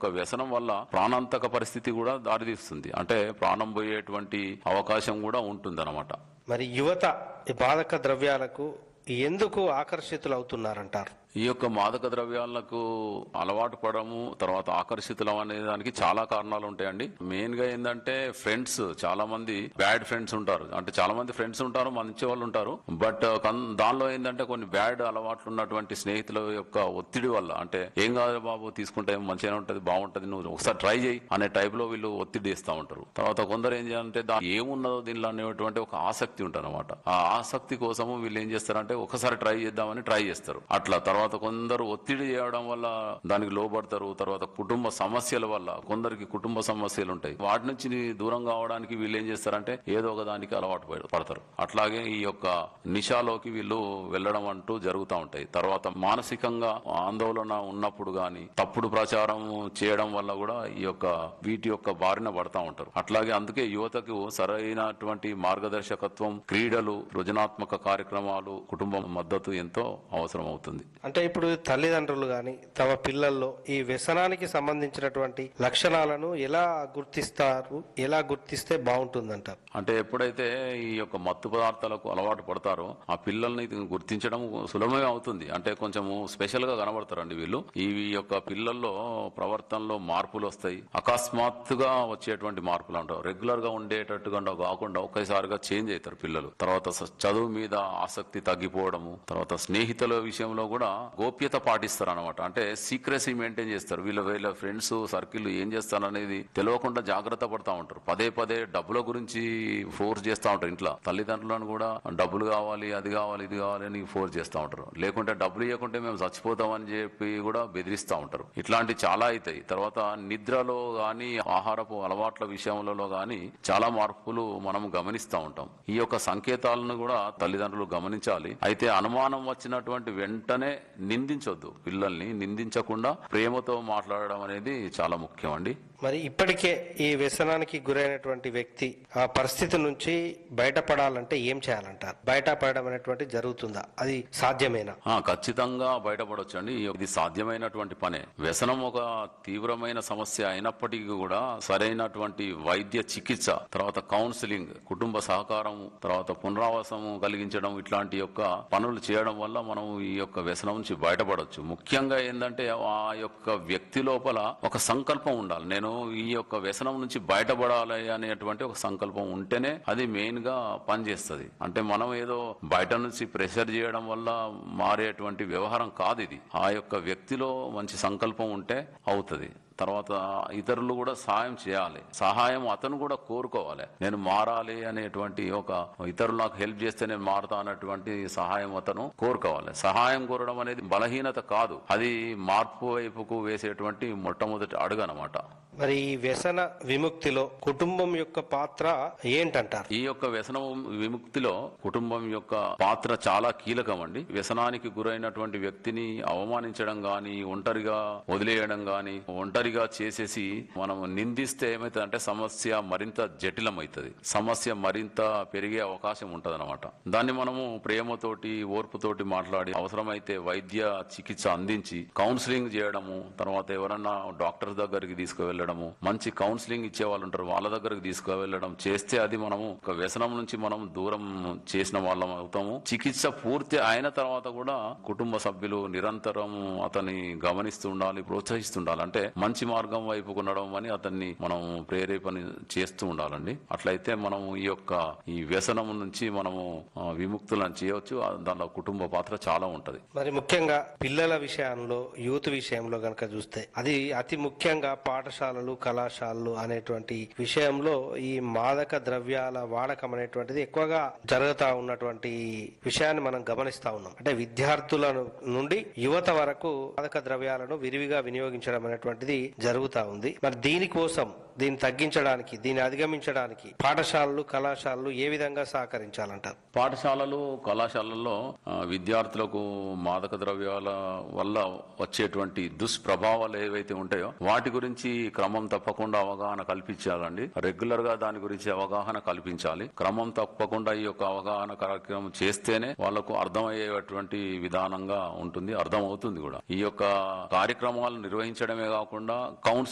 యొక్క వ్యసనం వల్ల ప్రాణాంతక పరిస్థితి కూడా దారితీస్తుంది. అంటే ప్రాణం పోయేటువంటి అవకాశం కూడా ఉంటుందన్నమాట. మరి యువత ఈ మాదక ద్రవ్యాలకు ఎందుకు ఆకర్షితులు అవుతున్నారంటారు? ఈ యొక్క మాదక ద్రవ్యాలకు అలవాటు పడము, తర్వాత ఆకర్షితులం అనే దానికి చాలా కారణాలు ఉంటాయండి. మెయిన్ గా ఏంటంటే ఫ్రెండ్స్, చాలా మంది బ్యాడ్ ఫ్రెండ్స్ ఉంటారు. అంటే చాలా మంది ఫ్రెండ్స్ ఉంటారు, మంచి వాళ్ళు ఉంటారు. బట్ దానిలో ఏంటంటే కొన్ని బ్యాడ్ అలవాట్లు ఉన్నటువంటి స్నేహితుల యొక్క ఒత్తిడి వల్ల, అంటే ఏం కాదు బాబు తీసుకుంటే మంచిగానే ఉంటది, బాగుంటది, నువ్వు ఒకసారి ట్రై చేయి అనే టైప్ లో వీళ్ళు ఒత్తిడి ఇస్తా ఉంటారు. తర్వాత కొందరు ఏం చేయాలంటే ఏమున్నదో దీనిలో అనేటువంటి ఒక ఆసక్తి ఉంటుంది అనమాట. ఆ ఆసక్తి కోసము వీళ్ళు ఏం చేస్తారంటే ఒకసారి ట్రై చేద్దామని ట్రై చేస్తారు. అట్లా తర్వాత కొందరు ఒత్తిడి చేయడం వల్ల దానికి లోబడతారు. తర్వాత కుటుంబ సమస్యల వల్ల కొందరికి కుటుంబ సమస్యలు ఉంటాయి, వాటి నుంచి దూరం కావడానికి వీళ్ళు ఏం చేస్తారంటే ఏదో ఒక దానికి అలవాటు పడతారు. అట్లాగే ఈ యొక్క నిషాలోకి వీళ్ళు వెళ్ళడం అంటూ జరుగుతూ ఉంటాయి. తర్వాత మానసికంగా ఆందోళన ఉన్నప్పుడు గాని తప్పుడు ప్రచారం చేయడం వల్ల కూడా ఈ యొక్క వీటి యొక్క బారిన పడతా ఉంటారు. అట్లాగే అందుకే యువతకు సరైనటువంటి మార్గదర్శకత్వం, క్రీడలు, సృజనాత్మక కార్యక్రమాలు, కుటుంబ మద్దతు ఎంతో అవసరం అవుతుంది. అంటే ఇప్పుడు తల్లిదండ్రులు గాని తమ పిల్లల్లో ఈ వ్యసనానికి సంబంధించినటువంటి లక్షణాలను ఎలా గుర్తిస్తారు, ఎలా గుర్తిస్తే బాగుంటుందంటారు? అంటే ఎప్పుడైతే ఈ యొక్క మత్తు పదార్థాలకు అలవాటు పడతారో ఆ పిల్లల్ని గుర్తించడం సులభమే అవుతుంది. అంటే కొంచెం స్పెషల్ గా కనబడతారండి వీళ్ళు. ఈ యొక్క పిల్లల్లో ప్రవర్తనలో మార్పులు వస్తాయి, అకస్మాత్తుగా వచ్చేటువంటి మార్పులు అంటారు. రెగ్యులర్ గా ఉండేటట్టుగా కాకుండా ఒకేసారిగా చేంజ్ అవుతారు పిల్లలు. తర్వాత చదువు మీద ఆసక్తి తగ్గిపోవడము, తర్వాత స్నేహితుల విషయంలో కూడా గోప్యత పాటిస్తారు అనమాట. అంటే సీక్రెసీ మెయింటైన్ చేస్తారు. వీళ్ళ ఫ్రెండ్స్ సర్కిల్ ఏం చేస్తారు అనేది తెలియకుండా జాగ్రత్త పడతా ఉంటారు. పదే పదే డబ్బుల గురించి ఫోర్స్ చేస్తూ ఉంటారు. ఇంట్లో తల్లిదండ్రులను కూడా డబ్బులు కావాలి, అది కావాలి, ఇది కావాలి అని ఫోర్స్ చేస్తూ ఉంటారు. లేకుంటే డబ్బులు ఇవ్వకుంటే మేము చచ్చిపోతామని చెప్పి కూడా బెదిరిస్తూ ఉంటారు. ఇట్లాంటి చాలా అవుతాయి. తర్వాత నిద్రలో గాని ఆహారపు అలవాట్ల విషయంలో గాని చాలా మార్పులు మనం గమనిస్తూ ఉంటాం. ఈ యొక్క సంకేతాలను కూడా తల్లిదండ్రులు గమనించాలి. అయితే అనుమానం వచ్చినటువంటి వెంటనే నిందించొద్దు. పిల్లల్ని నిందించకుండా ప్రేమతో మాట్లాడడం అనేది చాలా ముఖ్యం అండి. మరి ఇప్పటికే ఈ వ్యసనానికి గురైనటువంటి వ్యక్తి ఆ పరిస్థితి నుంచి బయటపడాలంటే ఏం చేయాలంటారు? బయటపడడం అనేటువంటి జరుగుతుందా? అది సాధ్యమేనా? ఖచ్చితంగా బయటపడొచ్చు అండి. ఇది సాధ్యమైనటువంటి పనే. వ్యసనం ఒక తీవ్రమైన సమస్య అయినప్పటికీ కూడా సరైనటువంటి వైద్య చికిత్స, తర్వాత కౌన్సిలింగ్, కుటుంబ సహకారం, తర్వాత పునరావాసం కలిగించడం, ఇట్లాంటి యొక్క పనులు చేయడం వల్ల మనం ఈ యొక్క వ్యసనం నుంచి బయటపడొచ్చు. ముఖ్యంగా ఏంటంటే ఆ యొక్క వ్యక్తి లోపల ఒక సంకల్పం ఉండాలి. నేను ఈ యొక్క వ్యసనం నుంచి బయటపడాలి అనేటువంటి ఒక సంకల్పం ఉంటేనే అది మెయిన్ గా పనిచేస్తుంది. అంటే మనం ఏదో బయట నుంచి ప్రెషర్ చేయడం వల్ల మారేటువంటి వ్యవహారం కాదు ఇది. ఆ యొక్క వ్యక్తిలో మంచి సంకల్పం ఉంటే అవుతుంది. తర్వాత ఇతరులు కూడా సహాయం చేయాలి. సహాయం అతను కూడా కోరుకోవాలి. నేను మారాలి అనేటువంటి ఒక ఇతరులు నాకు హెల్ప్ చేస్తే నేను మారుతా అన్నటువంటి సహాయం అతను కోరుకోవాలి. సహాయం కోరడం అనేది బలహీనత కాదు, అది మార్పు వైపుకు వేసేటువంటి మొట్టమొదటి అడుగు అన్నమాట. మరి ఈ వ్యసన విముక్తిలో కుటుంబం యొక్క పాత్ర ఏంటంటారు? ఈ యొక్క వ్యసన విముక్తిలో కుటుంబం యొక్క పాత్ర చాలా కీలకం అండి. వ్యసనానికి గురైనటువంటి వ్యక్తిని అవమానించడం గాని, ఒంటరిగా వదిలేయడం గాని, ఒంటరిగా చేసేసి మనం నిందిస్తే ఏమైతుందంటే సమస్య మరింత జటిలమవుతుంది, సమస్య మరింత పెరిగే అవకాశం ఉంటది అనమాట. దాన్ని మనము ప్రేమతోటి, ఓర్పుతోటి మాట్లాడి అవసరమైతే వైద్య చికిత్స అందించి కౌన్సిలింగ్ చేయడము, తర్వాత ఎవరన్నా డాక్టర్ దగ్గరికి తీసుకువెళ్ళడము, మంచి కౌన్సిలింగ్ ఇచ్చే వాళ్ళు ఉంటారు, వాళ్ళ దగ్గరకు తీసుకువెళ్ళడం చేస్తే అది మనము ఒక వ్యసనం నుంచి మనం దూరం చేసిన వాళ్ళం అవుతాము. చికిత్స పూర్తి అయిన తర్వాత కూడా కుటుంబ సభ్యులు నిరంతరం అతన్ని గమనిస్తూ ఉండాలి, ప్రోత్సహిస్తుండాలి. అంటే మంచి మార్గం వైపు కొనడం అని అతన్ని మనం ప్రేరేపణ చేస్తూ ఉండాలండి. అట్లయితే మనం ఈ వ్యసనం నుంచి మనము విముక్తులను చేయవచ్చు. దానిలో కుటుంబ పాత్ర చాలా ఉంటది. మరి ముఖ్యంగా పిల్లల విషయంలో, యూత్ విషయంలో గనక చూస్తే అది అతి ముఖ్యంగా పాఠశాలలు, కళాశాలలు అనేటువంటి విషయంలో ఈ మాదక ద్రవ్యాల వాడకం అనేటువంటిది ఎక్కువగా జరుగుతా ఉన్నటువంటి విషయాన్ని మనం గమనిస్తా ఉన్నాం. అంటే విద్యార్థుల నుండి యువత వరకు మాదక ద్రవ్యాలను విరివిగా వినియోగించడం అనేటువంటిది జరుగుతా ఉంది. మరి దీనికోసం, దీన్ని తగ్గించడానికి, దీన్ని అధిగమించడానికి పాఠశాలలు, కళాశాలలు ఏ విధంగా సహకరించాలంటారు? పాఠశాలలు, కళాశాలల్లో విద్యార్థులకు మాదక ద్రవ్యాల వల్ల వచ్చేటువంటి దుష్ప్రభావాలు ఏవైతే ఉంటాయో వాటి గురించి క్రమం తప్పకుండా అవగాహన కల్పించాలండి. రెగ్యులర్ గా దాని గురించి అవగాహన కల్పించాలి. క్రమం తప్పకుండా ఈ యొక్క అవగాహన కార్యక్రమం చేస్తేనే వాళ్లకు అర్థమయ్యేటువంటి విధానంగా ఉంటుంది, అర్థం అవుతుంది కూడా. ఈ యొక్క కార్యక్రమాలు నిర్వహించడమే కాకుండా